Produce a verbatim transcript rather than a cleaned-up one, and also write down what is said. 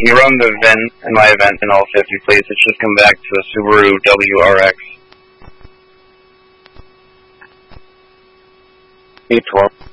Can you run the V I N in my event in all fifty, please? It should come back to a Subaru W R X. eight twelve.